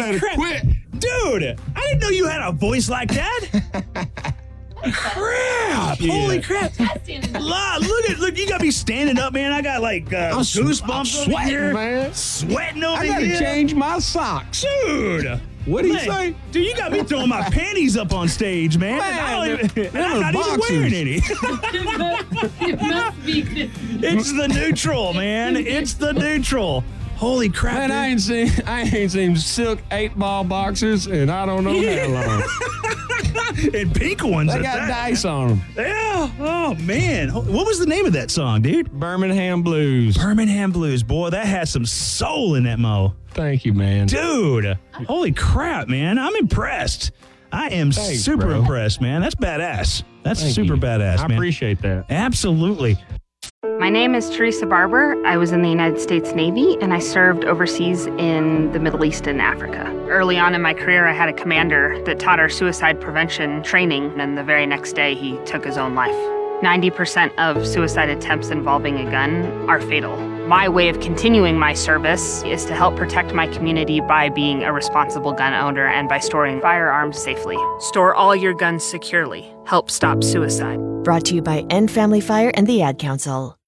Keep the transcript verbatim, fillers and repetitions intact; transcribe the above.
better crap. quit. Dude, I didn't know you had a voice like that. Crap! Yeah. Holy crap! La, look at look, you got me standing up, man. I got like uh, I'm, sw- goosebumps I'm over sweating, here. man. Sweating over I gotta here. change my socks. Dude! What do you Man, say? Dude, you got me throwing my panties up on stage, man. Man, and I don't them- even, and them I'm are not even boxers. wearing any. It must, it must be this. It's the neutral, man. It's the neutral. Holy crap! Man, dude. I ain't seen I ain't seen silk eight ball boxers, and I don't know how long. And pink ones. They at got that. dice on them. Yeah. Oh man. What was the name of that song, dude? Birmingham Blues. Birmingham Blues. Boy, that has some soul in that mo. Thank you, man. Dude. Holy crap, man. I'm impressed. I am Thanks, super bro. impressed, man. That's badass. That's Thank super you. badass, I man. appreciate that. Absolutely. My name is Teresa Barber. I was in the United States Navy and I served overseas in the Middle East and Africa. Early on in my career, I had a commander that taught our suicide prevention training, and the very next day, he took his own life. ninety percent of suicide attempts involving a gun are fatal. My way of continuing my service is to help protect my community by being a responsible gun owner and by storing firearms safely. Store all your guns securely. Help stop suicide. Brought to you by End Family Fire and the Ad Council.